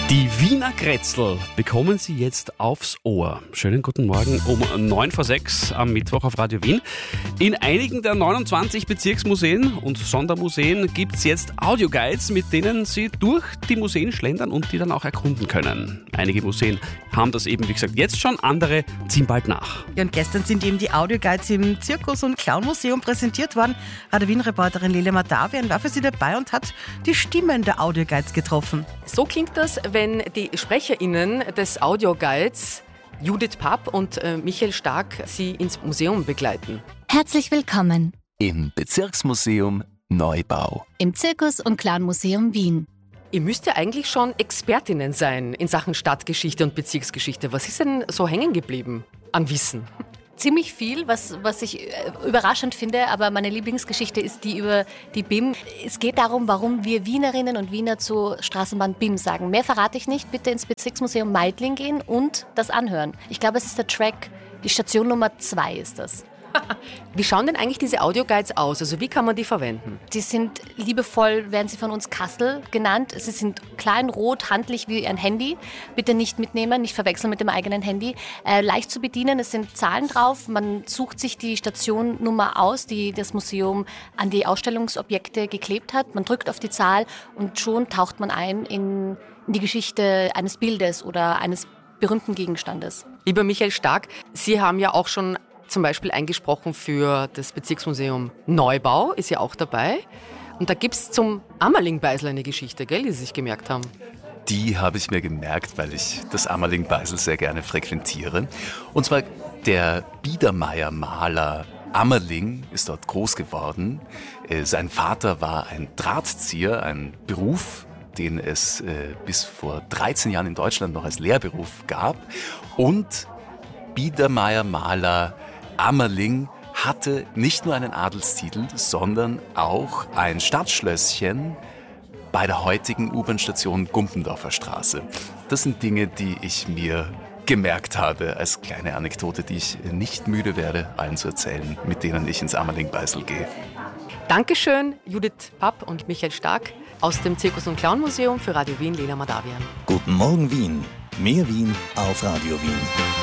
Die Wiener Kretzel bekommen Sie jetzt aufs Ohr. Schönen guten Morgen um 6:09 am Mittwoch auf Radio Wien. In einigen der 29 Bezirksmuseen und Sondermuseen gibt es jetzt Audioguides, mit denen Sie durch die Museen schlendern und die dann auch erkunden können. Einige Museen haben das eben, wie gesagt, jetzt schon, andere ziehen bald nach. Ja, und gestern sind eben die Audioguides im Zirkus- und Clownmuseum präsentiert worden. Radio Wien-Reporterin Lele Madavian war für Sie dabei und hat die Stimmen der Audioguides getroffen. So klingt das, wenn die SprecherInnen des Audioguides Judith Papp und Michael Stark Sie ins Museum begleiten. Herzlich willkommen Im Bezirksmuseum Neubau. im Zirkus- und Clownmuseum Wien. Ihr müsst ja eigentlich schon ExpertInnen sein in Sachen Stadtgeschichte und Bezirksgeschichte. Was ist denn so hängen geblieben an Wissen? Ziemlich viel, was ich überraschend finde, aber meine Lieblingsgeschichte ist die über die BIM. Es geht darum, warum wir Wienerinnen und Wiener zur Straßenbahn BIM sagen. Mehr verrate ich nicht. Bitte ins Bezirksmuseum Meidling gehen und das anhören. Ich glaube, es ist der Track, die Station Nummer 2 ist das. Wie schauen denn eigentlich diese Audioguides aus? Also wie kann man die verwenden? Die sind liebevoll, werden sie von uns Kastel genannt. Sie sind klein, rot, handlich wie ein Handy. Bitte nicht mitnehmen, nicht verwechseln mit dem eigenen Handy. Leicht zu bedienen, es sind Zahlen drauf. Man sucht sich die Stationnummer aus, die das Museum an die Ausstellungsobjekte geklebt hat. Man drückt auf die Zahl und schon taucht man ein in die Geschichte eines Bildes oder eines berühmten Gegenstandes. Lieber Michael Stark, Sie haben ja auch schon zum Beispiel eingesprochen für das Bezirksmuseum Neubau, ist ja auch dabei. Und da gibt es zum Ammerling-Beisel eine Geschichte, gell, die Sie sich gemerkt haben. Die habe ich mir gemerkt, weil ich das Ammerling-Beisel sehr gerne frequentiere. Und zwar der Biedermeier-Maler Ammerling ist dort groß geworden. Sein Vater war ein Drahtzieher, ein Beruf, den es bis vor 13 Jahren in Deutschland noch als Lehrberuf gab. Und Biedermeier-Maler Ammerling hatte nicht nur einen Adelstitel, sondern auch ein Stadtschlösschen bei der heutigen U-Bahn-Station Gumpendorfer Straße. Das sind Dinge, die ich mir gemerkt habe als kleine Anekdote, die ich nicht müde werde, allen zu erzählen, mit denen ich ins Ammerling-Beisel gehe. Dankeschön, Judith Papp und Michael Stark aus dem Zirkus- und Clownmuseum für Radio Wien, Lena Madavian. Guten Morgen Wien. Mehr Wien auf Radio Wien.